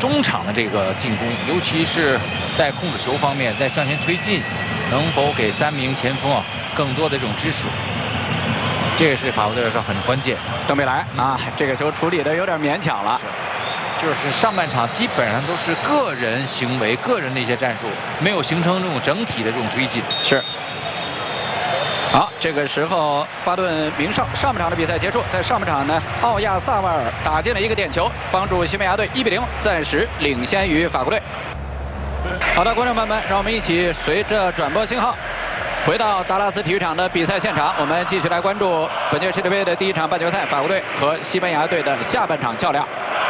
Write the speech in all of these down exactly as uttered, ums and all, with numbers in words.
中场的这个进攻，尤其是在控制球方面，在向前推进，能否给三名前锋啊更多的这种支持？这也是法国队来说很关键。 登贝莱啊，这个球处理的有点勉强了。 就是上半场基本上都是个人行为、个人的一些战术，没有形成这种整体的这种推进。 是。好，这个时候巴顿鸣哨，上半场的比赛结束。在上半场呢，奥亚萨瓦尔打进了一个点球，帮助西班牙队一比零暂时领先于法国队。好的，观众朋友们，让我们一起随着转播信号，回到达拉斯体育场的比赛现场，我们继续来关注本届世界杯的第一场半决赛，法国队和西班牙队的下半场较量。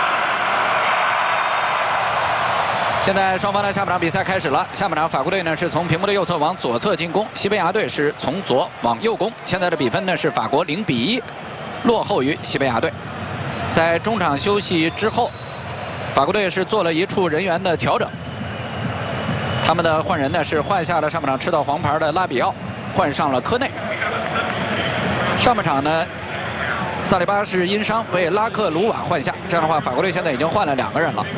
现在双方的下半场比赛开始了。下半场法国队呢是从屏幕的右侧往左侧进攻，西班牙队是从左往右攻。现在的比分呢是法国零比一，落后于西班牙队。在中场休息之后，法国队是做了一处人员的调整。他们的换人呢是换下了上半场吃到黄牌的拉比奥，换上了科内。上半场呢，萨利巴是因伤被拉克鲁瓦换下，这样的话法国队现在已经换了两个人了。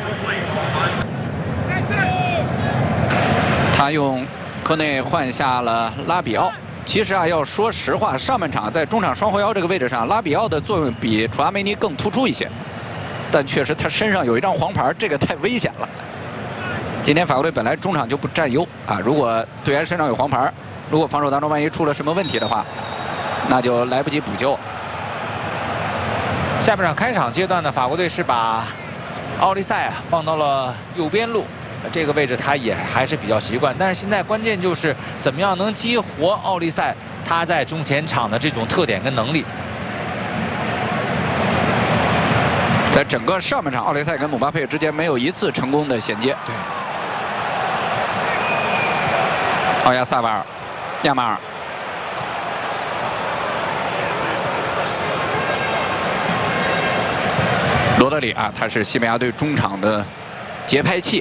他用科内换下了拉比奥。其实啊，要说实话，上半场在中场双后腰这个位置上，拉比奥的作用比楚阿梅尼更突出一些。但确实他身上有一张黄牌，这个太危险了。今天法国队本来中场就不占优啊，如果队员身上有黄牌，如果防守当中万一出了什么问题的话，那就来不及补救。 下半场开场阶段呢，法国队是把奥利塞啊放到了右边路。这个位置他也还是比较习惯，但是现在关键就是怎么样能激活奥利塞他在中前场的这种特点跟能力。 在整个上半场，奥利塞跟姆巴佩之间没有一次成功的衔接。 对。 奥亚萨瓦尔、亚马尔、罗德里啊，他是西班牙队中场的节拍器。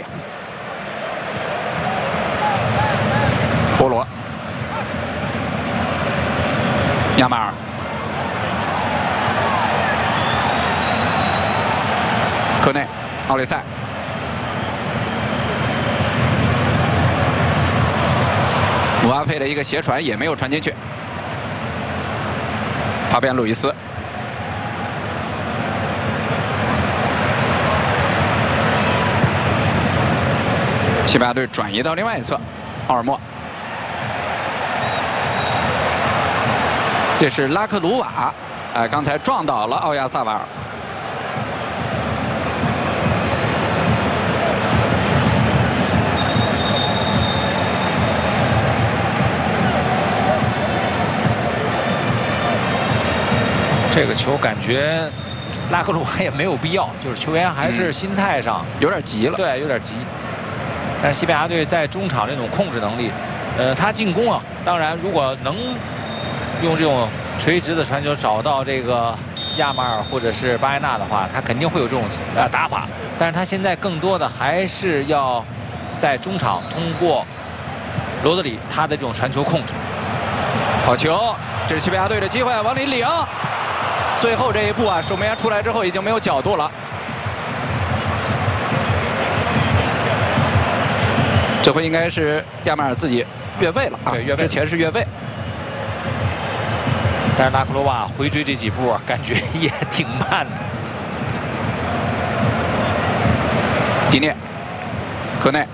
波罗、亚马尔、科内、奥利塞、姆巴佩的一个斜传也没有传进去。法比安·路易斯、西班牙队转移到另外一侧，奥尔莫。这是拉克鲁瓦，呃，刚才撞倒了奥亚萨瓦尔。 这个球感觉拉克鲁瓦也没有必要，就是球员还是心态上、 嗯、有点急了， 对，有点急。但是西班牙队在中场这种控制能力，呃，他进攻啊，当然如果能用这种垂直的传球找到这个亚马尔或者是巴耶纳的话，他肯定会有这种呃打法。但是他现在更多的还是要在中场通过罗德里他的这种传球控制。 好球，这是西班牙队的机会，往里领。最后这一步啊，守门员出来之后已经没有角度了。这回应该是亚马尔自己越位了啊， 对，越位。 之前是越位。 但是拉克罗瓦回追这几步啊，感觉也挺慢的。 迪涅、科内、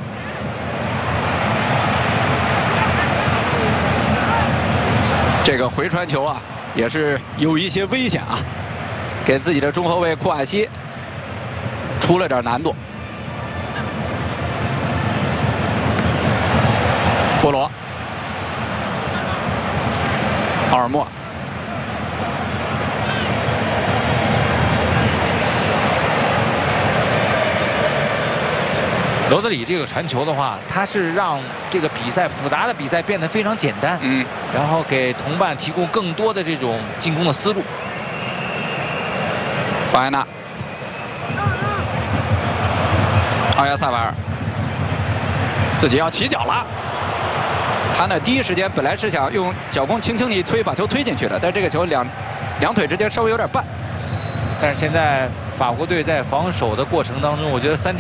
这个回传球啊，也是有一些危险啊，给自己的中后卫库瓦西出了点难度。波罗、奥尔莫。 罗德里这个传球的话，他是让这个比赛复杂的比赛变得非常简单， 嗯， 然后给同伴提供更多的这种进攻的思路。 巴耶纳、奥亚萨瓦尔自己要起脚了，他呢第一时间本来是想用脚弓轻轻的一推把球推进去的，但这个球两两腿之间稍微有点绊。 但是现在法国队在防守的过程当中，我觉得三。